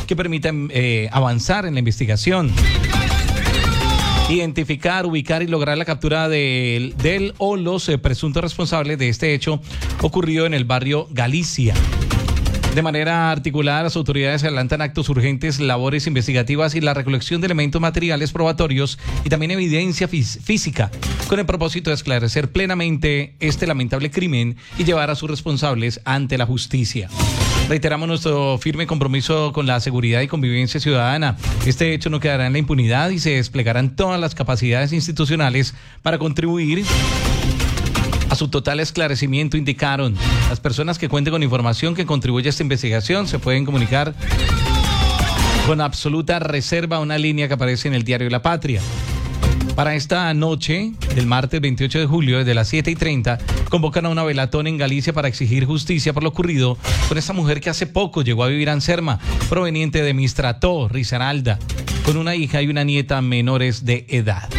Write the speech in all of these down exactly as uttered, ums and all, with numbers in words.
que permitan eh, avanzar en la investigación. Identificar, ubicar y lograr la captura del, del o los eh, presuntos responsables de este hecho ocurrido en el barrio Galicia. De manera articulada, las autoridades adelantan actos urgentes, labores investigativas y la recolección de elementos materiales probatorios y también evidencia fí- física, con el propósito de esclarecer plenamente este lamentable crimen y llevar a sus responsables ante la justicia. Reiteramos nuestro firme compromiso con la seguridad y convivencia ciudadana. Este hecho no quedará en la impunidad y se desplegarán todas las capacidades institucionales para contribuir a su total esclarecimiento, indicaron. Las personas que cuenten con información que contribuya a esta investigación se pueden comunicar con absoluta reserva a una línea que aparece en el diario La Patria. Para esta noche del martes veintiocho de julio, desde las siete y treinta, convocan a una velatón en Galicia para exigir justicia por lo ocurrido con esta mujer que hace poco llegó a vivir a Anserma, proveniente de Mistrató, Risaralda, con una hija y una nieta menores de edad.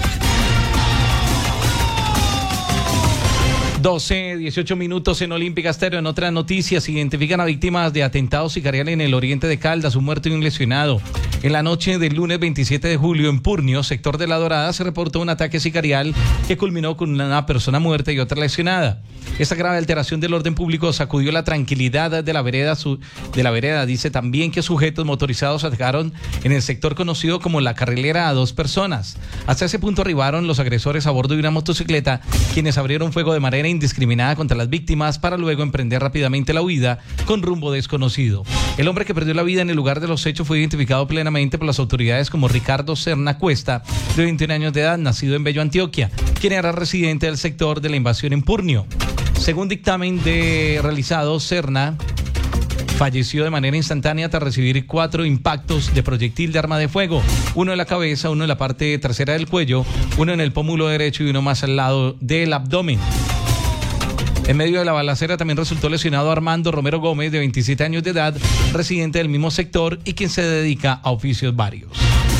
doce, dieciocho minutos en Olímpica Estéreo. En otras noticias, identifican a víctimas de atentados sicariales en el oriente de Caldas, un muerto y un lesionado. En la noche del lunes veintisiete de julio, en Purnio, sector de La Dorada, se reportó un ataque sicarial que culminó con una persona muerta y otra lesionada. Esta grave alteración del orden público sacudió la tranquilidad de la vereda. Su, de la vereda dice también que sujetos motorizados atacaron en el sector conocido como La Carrilera a dos personas. Hasta ese punto arribaron los agresores a bordo de una motocicleta, quienes abrieron fuego de manera indiscriminada contra las víctimas para luego emprender rápidamente la huida con rumbo desconocido. El hombre que perdió la vida en el lugar de los hechos fue identificado plenamente por las autoridades como Ricardo Serna Cuesta, de veintiún años de edad, nacido en Bello, Antioquia, quien era residente del sector de la invasión en Purnio. Según dictamen de realizado, Serna falleció de manera instantánea tras recibir cuatro impactos de proyectil de arma de fuego, uno en la cabeza, uno en la parte trasera del cuello, uno en el pómulo derecho y uno más al lado del abdomen. En medio de la balacera también resultó lesionado Armando Romero Gómez, de veintisiete años de edad, residente del mismo sector y quien se dedica a oficios varios.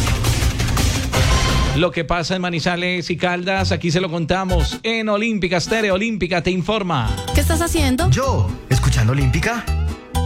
Lo que pasa en Manizales y Caldas, aquí se lo contamos en Olímpica Estéreo. Olímpica te informa. ¿Qué estás haciendo? Yo, escuchando Olímpica.